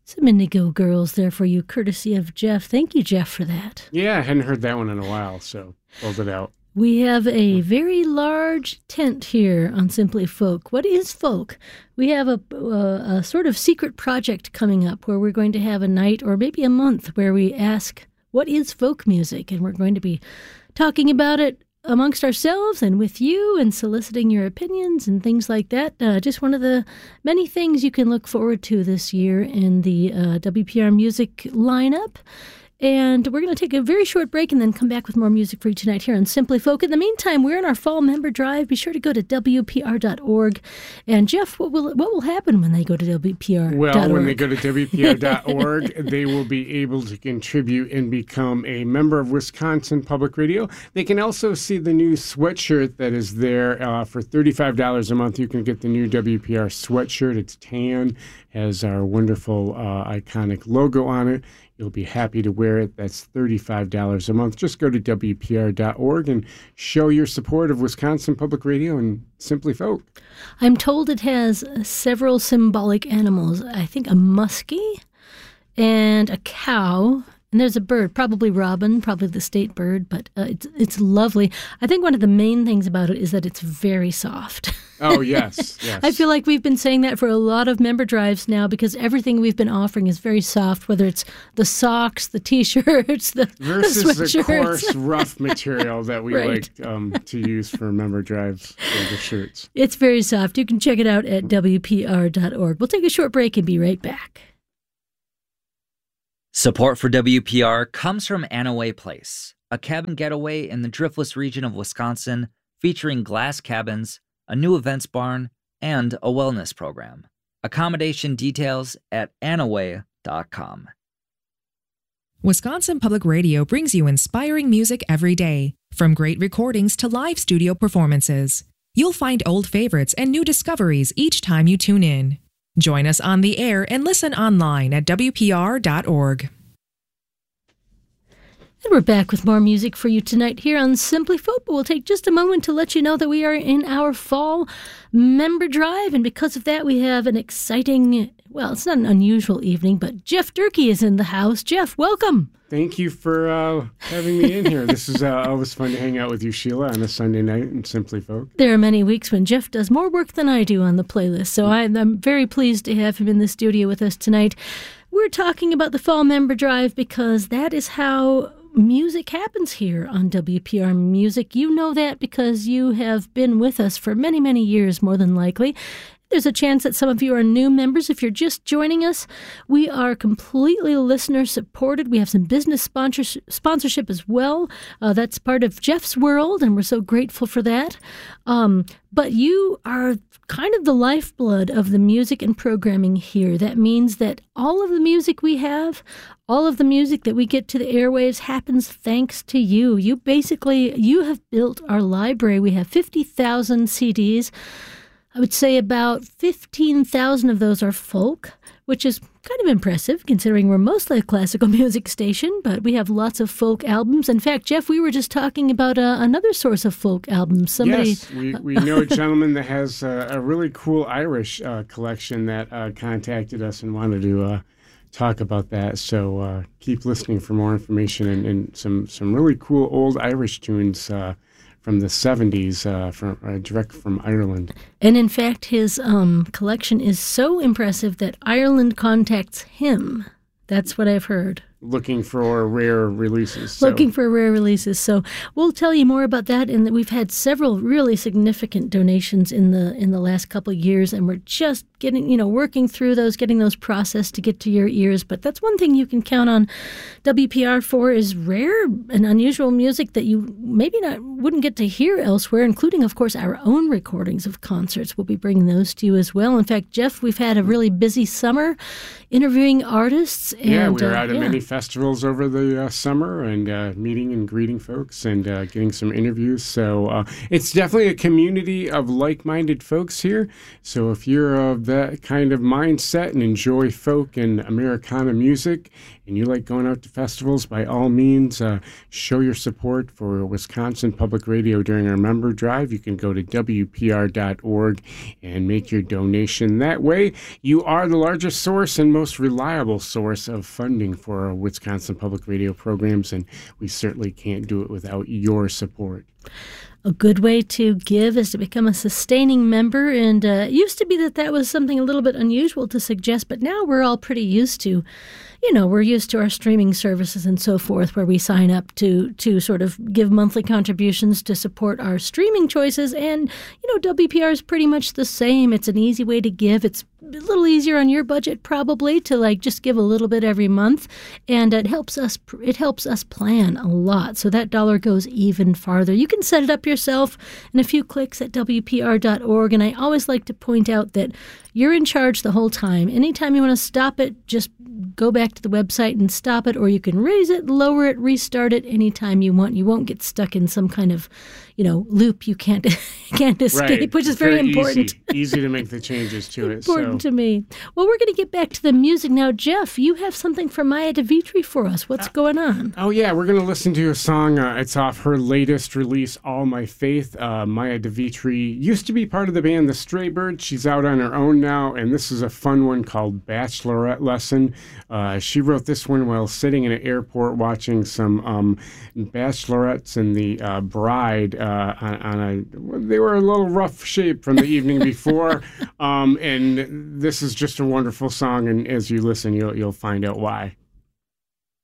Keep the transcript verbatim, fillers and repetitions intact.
Some Indigo Girls there for you, courtesy of Jeff. Thank you, Jeff, for that. Yeah, I hadn't heard that one in a while, so pulled it out. We have a very large tent here on Simply Folk. What is folk? We have a, a, a sort of secret project coming up where we're going to have a night or maybe a month where we ask, what is folk music? And we're going to be talking about it amongst ourselves and with you and soliciting your opinions and things like that. Uh, just one of the many things you can look forward to this year in the uh, W P R Music lineup. And we're going to take a very short break and then come back with more music for you tonight here on Simply Folk. In the meantime, we're in our fall member drive. Be sure to go to W P R dot org. And Jeff, what will what will happen when they go to W P R dot org? Well, when they go to W P R dot org, they will be able to contribute and become a member of Wisconsin Public Radio. They can also see the new sweatshirt that is there. Uh, for thirty-five dollars a month, you can get the new W P R sweatshirt. It's tan, has our wonderful uh, iconic logo on it. You'll be happy to wear it. That's thirty-five dollars a month. Just go to W P R dot org and show your support of Wisconsin Public Radio and Simply Folk. I'm told it has several symbolic animals. I think a muskie and a cow. And there's a bird, probably robin, probably the state bird, but uh, it's it's lovely. I think one of the main things about it is that it's very soft. Oh, yes, yes. I feel like we've been saying that for a lot of member drives now because everything we've been offering is very soft, whether it's the socks, the T-shirts, the Versus the, the coarse, rough material that we right. like um, to use for member drives for the shirts. It's very soft. You can check it out at W P R dot org. We'll take a short break and be right back. Support for W P R comes from Anaway Place, a cabin getaway in the Driftless region of Wisconsin featuring glass cabins, a new events barn, and a wellness program. Accommodation details at anaway dot com. Wisconsin Public Radio brings you inspiring music every day, from great recordings to live studio performances. You'll find old favorites and new discoveries each time you tune in. Join us on the air and listen online at W P R dot org. And we're back with more music for you tonight here on Simply Folk, but we'll take just a moment to let you know that we are in our fall member drive, and because of that, we have an exciting, well, it's not an unusual evening, but Jeff Durkee is in the house. Jeff, welcome. Thank you for uh, having me in here. This is uh, always fun to hang out with you, Sheila, on a Sunday night in Simply Folk. There are many weeks when Jeff does more work than I do on the playlist, so I'm, I'm very pleased to have him in the studio with us tonight. We're talking about the Fall Member Drive because that is how music happens here on W P R Music. You know that because you have been with us for many, many years, more than likely. There's a chance that some of you are new members. If you're just joining us, we are completely listener-supported. We have some business sponsor- sponsorship as well. Uh, that's part of Jeff's world, and we're so grateful for that. Um, but you are kind of the lifeblood of the music and programming here. That means that all of the music we have, all of the music that we get to the airwaves happens thanks to you. You basically, you have built our library. We have fifty thousand C Ds. I would say about fifteen thousand of those are folk, which is kind of impressive considering we're mostly a classical music station, but we have lots of folk albums. In fact, Jeff, we were just talking about uh, another source of folk albums. Somebody, yes, we, we know a gentleman that has uh, a really cool Irish uh, collection that uh, contacted us and wanted to uh, talk about that. So uh, keep listening for more information and, and some, some really cool old Irish tunes uh, from the seventies, uh, from uh, direct from Ireland. And in fact, his um, collection is so impressive that Ireland contacts him. That's what I've heard. Looking for rare releases. So. Looking for rare releases. So we'll tell you more about that. And we've had several really significant donations in the in the last couple of years, and we're just getting, you know, working through those, getting those processed to get to your ears. But that's one thing you can count on W P R for is rare and unusual music that you maybe not wouldn't get to hear elsewhere, including, of course, our own recordings of concerts. We'll be bringing those to you as well. In fact, Jeff, we've had a really busy summer interviewing artists. And, yeah, we were uh, out at yeah. many festivals over the uh, summer and uh, meeting and greeting folks and uh, getting some interviews. So uh, it's definitely a community of like-minded folks here. So if you're of that kind of mindset and enjoy folk and Americana music and you like going out to festivals, by all means, uh, show your support for Wisconsin Public Radio during our member drive. You can go to W P R dot org and make your donation that way. You are the largest source and most reliable source of funding for our Wisconsin Public Radio programs, and we certainly can't do it without your support. A good way to give is to become a sustaining member, and uh, it used to be that that was something a little bit unusual to suggest, but now we're all pretty used to, you know, we're used to our streaming services and so forth, where we sign up to to sort of give monthly contributions to support our streaming choices, and, you know, W P R is pretty much the same. It's an easy way to give. It's a little easier on your budget probably to like just give a little bit every month, and it helps us it helps us plan a lot, so that dollar goes even farther. You can set it up yourself in a few clicks at W P R dot org, and I always like to point out that you're in charge the whole time. Anytime you want to stop it, just go back to the website and stop it, or you can raise it, lower it, restart it anytime you want. You won't get stuck in some kind of, you know, loop you can't can't escape, right. which is very, very important. Easy, easy to make the changes to it. Important so. to me. Well, we're going to get back to the music now. Jeff, you have something from Maya DeVitri for us. What's uh, going on? Oh, yeah. We're going to listen to a song. Uh, it's off her latest release, All My Faith. Uh, Maya DeVitri used to be part of the band The Straybirds. She's out on her own now, and this is a fun one called Bachelorette Lesson. Uh, she wrote this one while sitting in an airport watching some um, bachelorettes and the uh, bride uh, on, on a... They were a little rough shape from the evening before, um, and this is just a wonderful song, and as you listen, you'll, you'll find out why.